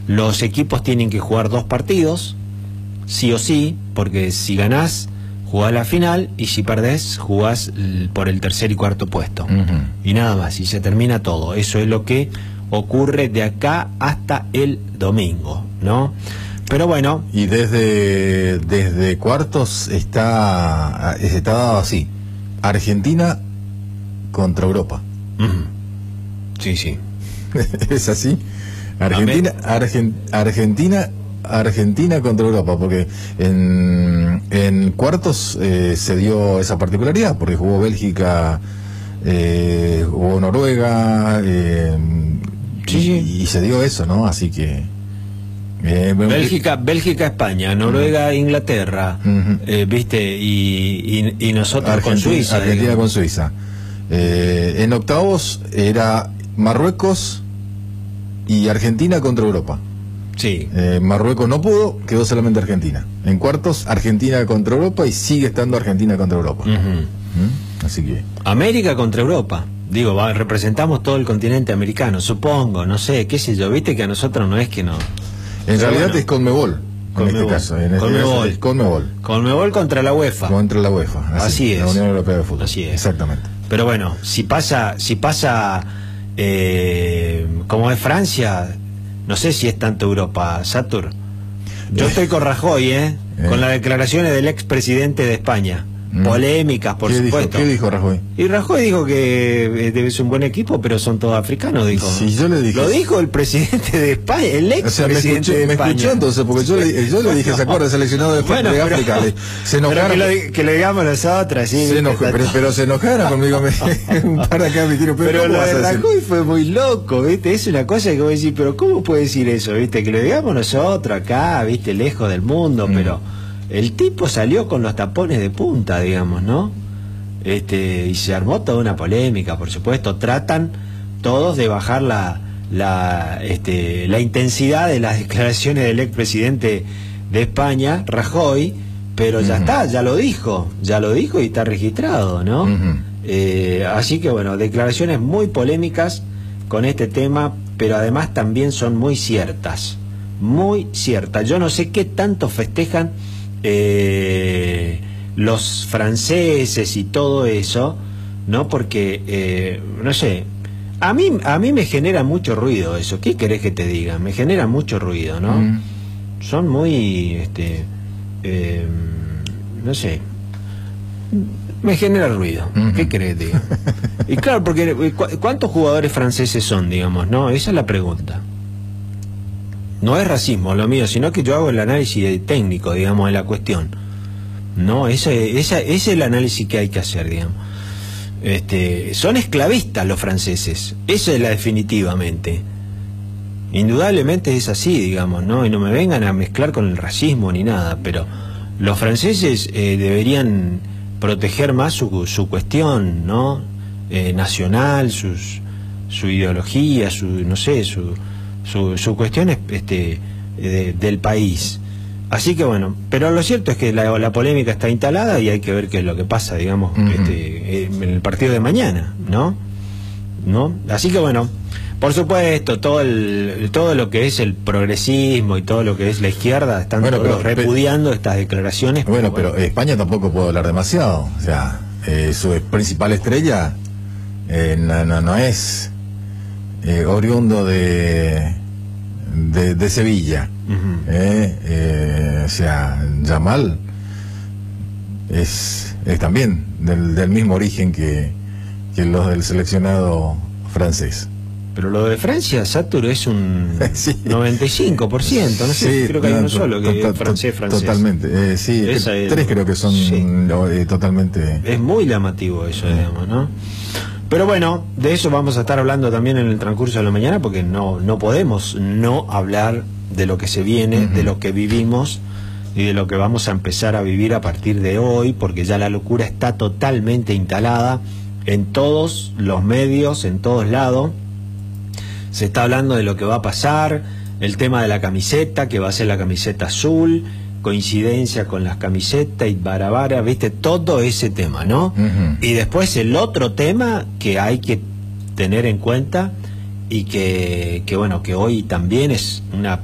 Los equipos tienen que jugar 2 partidos, sí o sí, porque si ganás, jugás la final, y si perdés, jugás por el tercer y cuarto puesto. Y nada más, y se termina todo. Eso es lo que ocurre de acá hasta el domingo, ¿no? Pero bueno. Y desde cuartos está dado así: Argentina contra Europa. Sí, sí. Es así. Argentina contra Europa, porque en cuartos se dio esa particularidad, porque jugó Bélgica, jugó Noruega, y se dio eso, ¿no? Así que Bélgica, España, Noruega, Inglaterra, viste, y nosotros con Suiza. Argentina con Suiza. En octavos era Marruecos y Argentina contra Europa. Sí. Marruecos no pudo, quedó solamente Argentina. En cuartos, Argentina contra Europa, y sigue estando Argentina contra Europa. Así que América contra Europa. Digo, representamos todo el continente americano, supongo, no sé, qué sé yo, viste que a nosotros no es que no. En realidad es Conmebol. En este caso es Conmebol. Conmebol contra la UEFA. Contra la UEFA. Así es. La Unión Europea de Fútbol. Así es. Exactamente. Pero bueno, si pasa como es Francia, no sé si es tanto Europa, Satur. Yo estoy con Rajoy, con las declaraciones del expresidente de España. Polémicas, por supuesto. ¿Qué dijo Rajoy? Y Rajoy dijo que debe ser un buen equipo, pero son todos africanos, dijo. Sí, yo le dije. Lo dijo el presidente de España, el expresidente de España. Me escuchó entonces, porque yo le dije, ¿se acuerda? Seleccionado de África. Se enojaron. Que le digamos nosotras, sí. Pero se enojaron conmigo. Un par de acá me tiro. Pero lo de Rajoy fue muy loco, ¿viste? Es una cosa que vos decís, pero ¿cómo puede decir eso, viste? Que lo digamos nosotros acá, viste, lejos del mundo, pero el tipo salió con los tapones de punta, digamos, ¿no? Y se armó toda una polémica, por supuesto. Tratan todos de bajar la intensidad de las declaraciones del expresidente de España, Rajoy, pero ya está, ya lo dijo y está registrado, ¿no? Así que bueno, declaraciones muy polémicas con este tema, pero además también son muy ciertas. Yo no sé qué tanto festejan los franceses y todo eso, ¿no? Porque no sé, a mí me genera mucho ruido eso. ¿Qué querés que te diga? Me genera mucho ruido, ¿no? Son muy no sé, me genera ruido. ¿Qué querés que te diga? Y claro, porque ¿cuántos jugadores franceses son, digamos, no? Esa es la pregunta. No es racismo lo mío, sino que yo hago el análisis técnico, digamos, de la cuestión. No, ese es el análisis que hay que hacer, digamos. Son esclavistas los franceses, esa es la definitivamente. Indudablemente es así, digamos, ¿no? Y no me vengan a mezclar con el racismo ni nada, pero los franceses deberían proteger más su cuestión, ¿no? Nacional, su ideología, no sé, su cuestión del país. Así que bueno, pero lo cierto es que la polémica está instalada y hay que ver qué es lo que pasa, digamos, en el partido de mañana, ¿no? Así que bueno, por supuesto, todo lo que es el progresismo y todo lo que es la izquierda están repudiando estas declaraciones. Bueno, pero España tampoco puede hablar demasiado. O sea, su principal estrella no es oriundo de Sevilla. O sea, Yamal es también del mismo origen que los del seleccionado francés. Pero lo de Francia, Satur, es un 95%, no sé, sí, creo que hay uno solo que es francés. Totalmente, sí, tres creo que son totalmente... Es muy llamativo eso, digamos, ¿no? Pero bueno, de eso vamos a estar hablando también en el transcurso de la mañana, porque no podemos no hablar de lo que se viene, de lo que vivimos y de lo que vamos a empezar a vivir a partir de hoy, porque ya la locura está totalmente instalada en todos los medios, en todos lados. Se está hablando de lo que va a pasar, el tema de la camiseta, que va a ser la camiseta azul, coincidencia con las camisetas y barabara, viste, todo ese tema, ¿no? Y después el otro tema que hay que tener en cuenta y que bueno, que hoy también es una